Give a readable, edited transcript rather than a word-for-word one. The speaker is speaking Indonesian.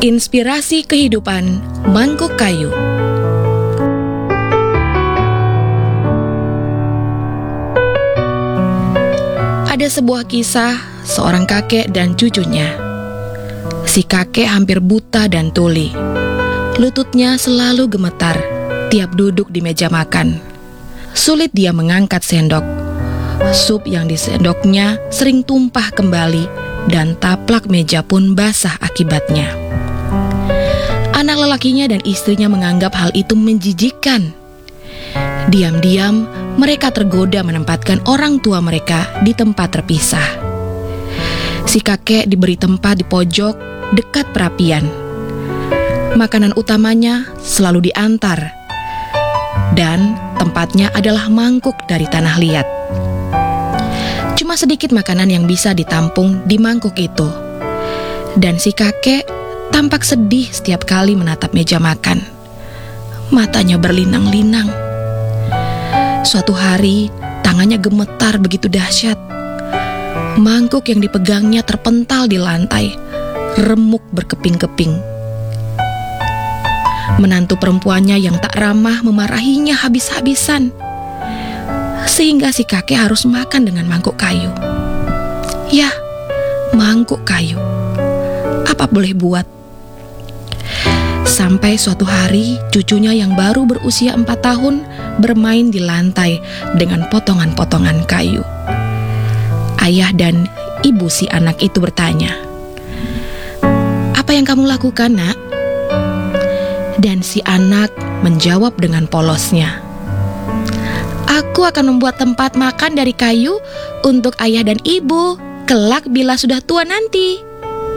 Inspirasi kehidupan Mangkuk Kayu. Ada sebuah kisah seorang kakek dan cucunya. Si kakek hampir buta dan tuli. Lututnya selalu gemetar tiap duduk di meja makan. Sulit dia mengangkat sendok. Sup yang disendoknya sering tumpah kembali dan taplak meja pun basah akibatnya. Anak lelakinya dan istrinya menganggap hal itu menjijikkan. Diam-diam mereka tergoda menempatkan orang tua mereka di tempat terpisah. Si kakek diberi tempat di pojok dekat perapian. Makanan utamanya selalu diantar, dan tempatnya adalah mangkuk dari tanah liat. Cuma sedikit makanan yang bisa ditampung di mangkuk itu. Dan si kakek tampak sedih setiap kali menatap meja makan. Matanya berlinang-linang. Suatu hari, tangannya gemetar begitu dahsyat. Mangkuk yang dipegangnya terpental di lantai, remuk berkeping-keping. Menantu perempuannya yang tak ramah memarahinya habis-habisan, sehingga si kakek harus makan dengan mangkuk kayu. Ya, mangkuk kayu. Apa boleh buat? Sampai suatu hari, cucunya yang baru berusia 4 tahun bermain di lantai dengan potongan-potongan kayu. Ayah dan ibu si anak itu bertanya, "Apa yang kamu lakukan, Nak?" Dan si anak menjawab dengan polosnya, "Aku akan membuat tempat makan dari kayu untuk ayah dan ibu kelak bila sudah tua nanti."